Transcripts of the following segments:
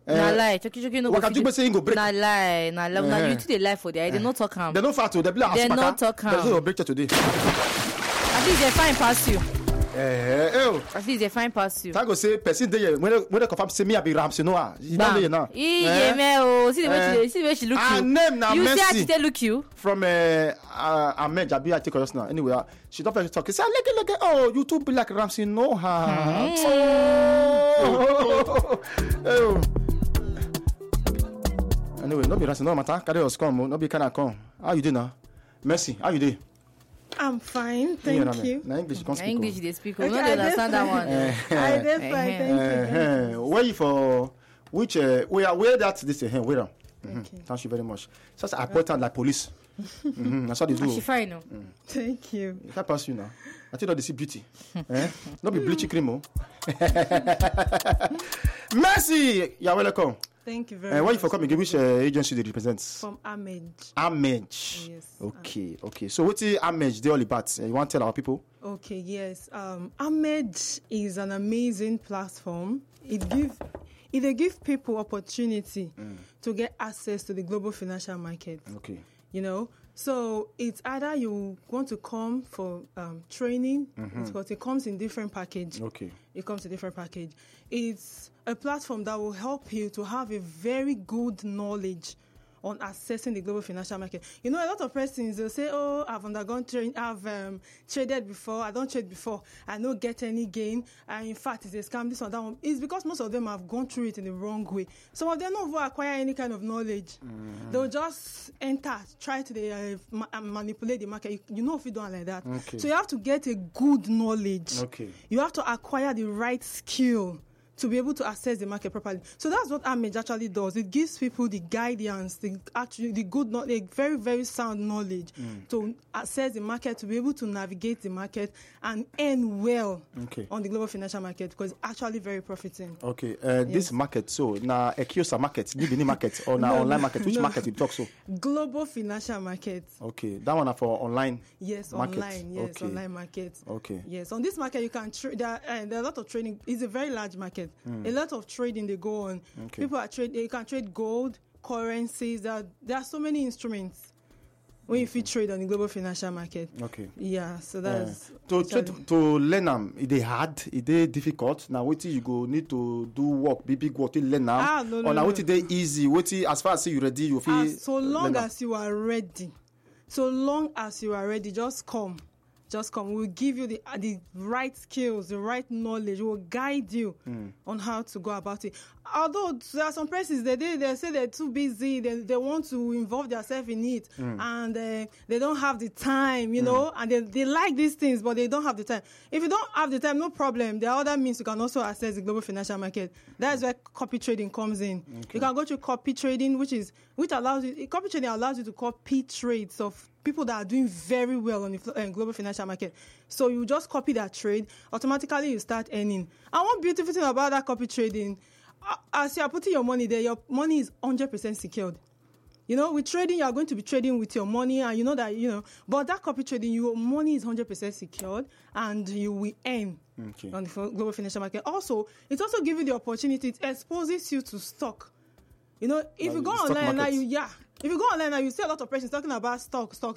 Na lie, choki no go. Wakajugbe say go break. Na lie. Na you two dey lie for there. They no talk am. They no fat to. They be like They no talk am. They no break today. At least they fine pass you. At least they fine pass you. I go say person dey when they confirm say me I be Ramsey Noah. You don't dey now. See the way she look you. Name na You Mercy. see how she dey look you? From Ahmed Jabi I take us now. Anyway, she don't talk. Say look. Oh, you two be like Ramsey Noah. Oh. Anyway, no be Ramsey Noah matter. Carry us come. No be can come. How you dey now? Mercy, how you dey? I'm fine, thank you. Na English you can speak. English they speak. We no dey understand that one. I did fine, thank you. Where you for? Which where that this here? Where? Okay. Thank you very much. Such important like police. That's what they do. She fine no. Thank you. If I pass you now, I think that they see beauty. Not be bleaching cream. Mercy, you're welcome. Thank you very much. Where you for coming? Which agency they represent? From Ahmed. Ahmed. Yes. Okay. So what's the Ahmed? They all about. You want to tell our people? Okay, yes. Ahmed is an amazing platform. It gives people opportunity to get access to the global financial market. Okay. You know, so it's either you want to come for training, because it comes in different package. Okay. It comes in different package. It's a platform that will help you to have a very good knowledge on accessing the global financial market. You know, a lot of persons will say, "Oh, I've undergone training, I've traded before. I don't trade before. I don't get any gain. And in fact, it's a scam. This or that one." It's because most of them have gone through it in the wrong way. Some of them don't acquire any kind of knowledge. They'll just enter, try to manipulate the market. You know, if you don't like that, so you have to get a good knowledge. Okay. You have to acquire the right skill to be able to access the market properly. So that's what Ahmed actually does. It gives people the guidance, the good knowledge, very, very sound knowledge to access the market, to be able to navigate the market and earn well on the global financial market, because it's actually very profiting. Okay. This market, so na Ekiosa market, Nibini market, or na online market? Which market you talk so? Global financial market. Okay. That one are for online. Yes, market. online. Yes, online market. Okay. Yes, on this market you can trade. There are a lot of trading. It's a very large market. A lot of trading they go on. Okay. People are trading. You can trade gold, currencies. There are so many instruments when you trade on the global financial market. Okay. Yeah, so that's to learn them. Is they hard? Is they difficult? Now, what you go need to do work, big work to learn them. No. Or now, what they easy? What as far as you ready, you feel. So long as you are ready. So long as you are ready, just come. We'll give you the right skills, the right knowledge. We'll guide you on how to go about it. Although there are some persons, they say they're too busy, they want to involve themselves in it, and they don't have the time, you know, and they like these things, but they don't have the time. If you don't have the time, no problem. There are other means you can also access the global financial market. That is where copy trading comes in. Okay. You can go to copy trading, which allows you, copy trading allows you to copy trades of people that are doing very well on the global financial market. So you just copy that trade, automatically you start earning. And one beautiful thing about that copy trading, as you are putting your money there, your money is 100% secured. You know, with trading, you are going to be trading with your money, and you know that, but that copy trading, your money is 100% secured, and you will earn on the global financial market. Also, it also gives you the opportunity, it exposes you to stock. You know, if you go online now, if you go online now, you see a lot of persons talking about stock. And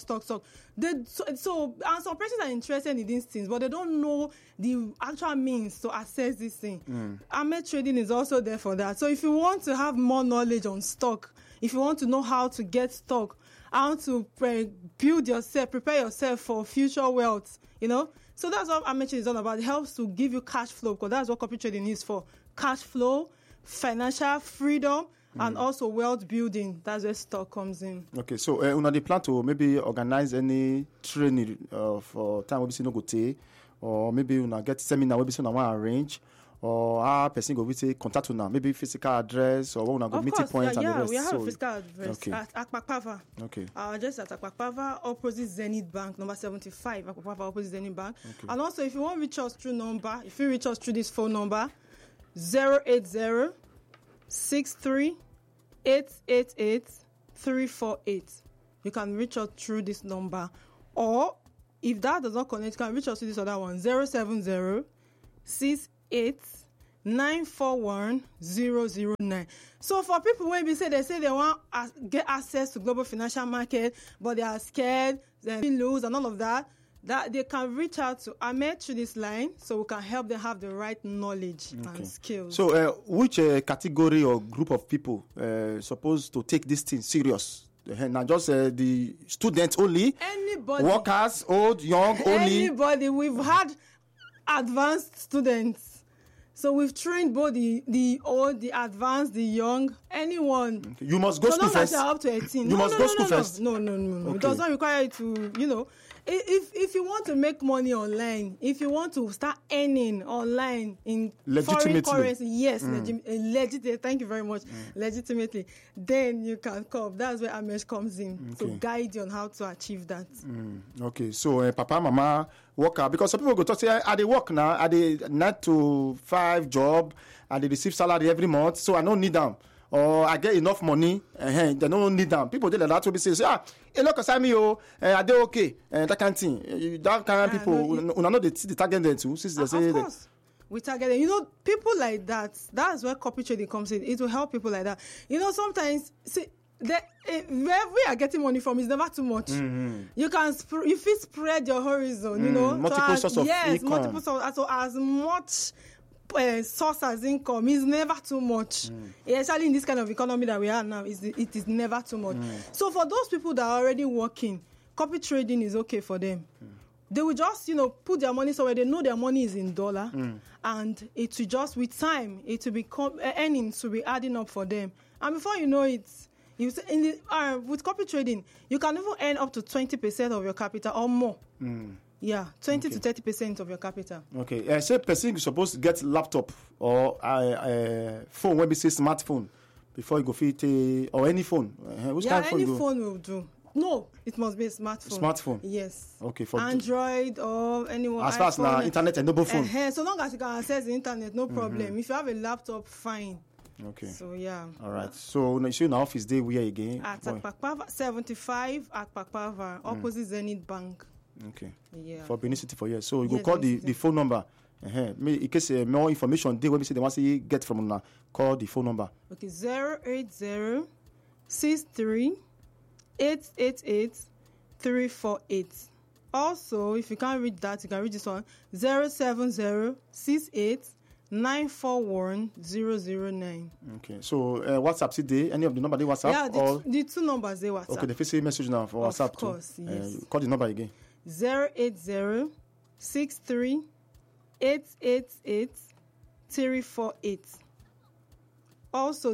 some persons are interested in these things, but they don't know the actual means to access this thing. Ahmed Trading is also there for that. So if you want to have more knowledge on stock, if you want to know how to get stock, how to build yourself, prepare yourself for future wealth, so that's what Ahmed Trading is all about. It helps to give you cash flow, because that's what copy trading is for. Cash flow, financial freedom, and also wealth building. That's where stock comes in. Okay, so una dey plan to maybe organize any training for time wey be say no go take, or maybe una get seminar wey be say una wan arrange, or how person go say contact una, maybe physical address, or una go meeting point and the rest. We have a physical address at Akpakpava. Okay. Our address at Akpakpava, opposite Zenith Bank, number 75, Akpakpava, opposite Zenith Bank. Okay. And also, if you want to reach us through number, if you reach us through this phone number, 080 63 888-348. You can reach us through this number. Or if that does not connect, you can reach us to this other one, 070-68 941-009. So for people when they say they want get access to global financial market, but they are scared, they lose and all of that they can reach out to Ahmed through this line, so we can help them have the right knowledge and skills. So which category or group of people supposed to take this thing serious? Now just the students only? Anybody. Workers, old, young, only? Anybody. We've had advanced students. So we've trained both the old, the advanced, the young, anyone. Okay. You must go school first. Up to 18. You must go school first. No. Okay. It does not require you to, if you want to make money online, if you want to start earning online in foreign currency, yes, legitimately. Thank you very much. Legitimately, then you can come. That's where Amesh comes in to guide you on how to achieve that. Okay, so Papa, Mama, worker, because some people go talk say, are they work now? Are they 9 to 5 job? Are they receive salary every month? So I don't need them. Or I get enough money, they don't need them. People they like that to be say, look, Sammy, are they okay? That kind of thing. That kind of people, you know, they see the target there too. Since they say of course. We target them. People like that, that's where copy trading comes in. It will help people like that. Sometimes, where we are getting money from is never too much. You can you feel spread your horizon, multiple sources of income. Multiple sources. So as much source as income is never too much. Especially in this kind of economy that we are now, it is never too much. So for those people that are already working, copy trading is okay for them. They will just, put their money somewhere. They know their money is in dollar, and it will just, with time, it will become earnings will be adding up for them. And before you know it, with copy trading, you can even earn up to 20% of your capital or more. Yeah, 20 to 30% of your capital. Okay. Say person is supposed to get laptop or phone, when we say smartphone, before you go fit or any phone. Which kind of phone any phone will do. No, it must be a smartphone. Smartphone? Yes. Okay. For Android or anyone. As far as now, internet and mobile phone. So long as you can access the internet, no problem. If you have a laptop, fine. Okay. So, yeah. All right. So, you see in office day where again? At Akpakpava, 75 at Akpakpava, opposite Zenith Bank. Okay. Yeah. For Benin City for years. So, you go call the phone number. In case more information, they when we say they want to get from now, call the phone number. Okay. 080-63-888-348. Also, if you can't read that, you can read this one. 070-68-941-009. Okay. So, WhatsApp today, any of the number they WhatsApp? Yeah, the two numbers they WhatsApp. Okay, the first message now for WhatsApp too. Of course, yes. Call the number again. 080-63-888-348. Also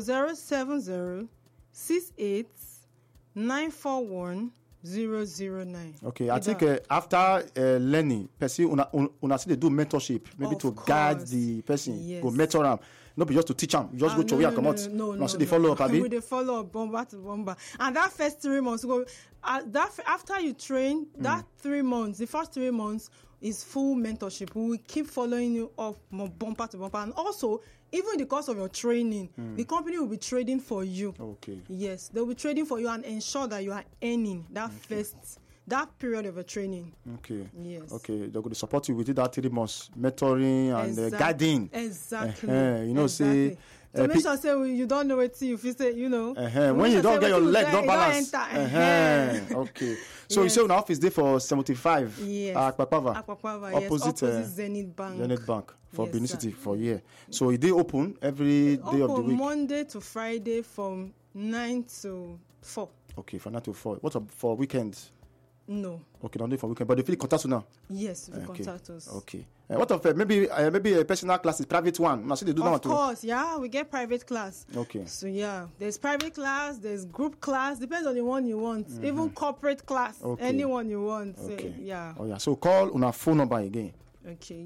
070-68-941-009. Okay, I think after learning, person una see they do mentorship, maybe to guide the person, go mentor them. Not be just to teach them. You just go to where you come out. No, so they follow up, Abi. They follow up, bomba to bomba. And that first 3 months, after you train, that 3 months, the first 3 months is full mentorship. We will keep following you up bumper to bumper. And also, even in the course of your training, the company will be trading for you. Okay. Yes, they will be trading for you and ensure that you are earning that period of a training. Okay. Yes. Okay. They're going to support you within that 3 months, mentoring and guiding. Exactly. Say. To make sure say you don't know it, you feel say when you don't get your leg, don't balance. Okay. So you say on office day for 75. Yes. Akpakpava, opposite Zenith Bank. Zenith Bank for Benin City for a year. So it they open every day of the week. Monday to Friday from 9 to 4. Okay, from 9 to 4. What for weekends? No. Okay, not for weekend, but they feel contact you now. Yes, we contact us. Okay. What of maybe a personal class is private one? Now, see they do that too. Of course, yeah, we get private class. Okay. So yeah, there's private class, there's group class, depends on the one you want. Even corporate class, anyone you want. Okay. So, yeah. Oh yeah. So call on our phone number again. Okay,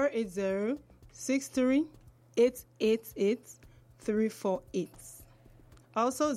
080-63-888-348. Also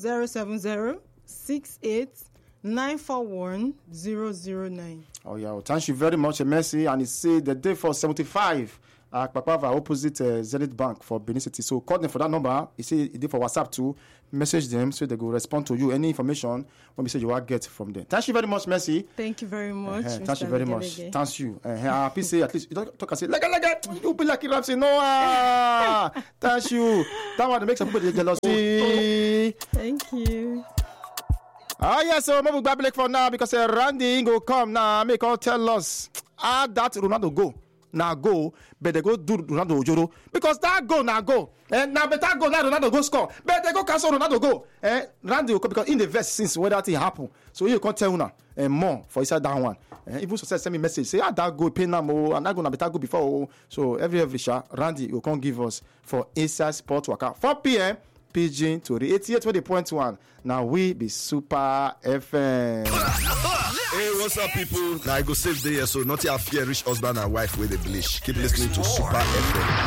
070-68-941-009. Oh yeah, well, thank you very much, Mercy. And it's the day for 75 Akpakpava opposite Zenith Bank for Benin City. So call them for that number. You see it did for WhatsApp too. Message them so they go respond to you. Any information when we say you will get from them. Thank you very much, Mercy. Thank you very much. Thank you very much. Thank you. Happy say at least you don't talk and say like you be like Ramsey. No. Thank you. That one makes some people jealous. Thank you. Yes, so maybe we'll be for now because Randy go come now. Make all tell us how that Ronaldo go. Now go, but they go do Ronaldo Ojoro because that go now go. Now better go now Ronaldo go score. But they go cancel Ronaldo go. Randy will come because in the verse since where that thing happen. So you can't tell now more for inside that one. Even success send me message say that go pay now more and that go now better go before. So every shot Randy will come give us for inside sport workout 4 p.m. Pidgin to the 88.1. Now we be Super FM. Hey, what's up, people? Now I go save the year, so not your fear rich husband and wife with the bleach. Keep listening to Super FM.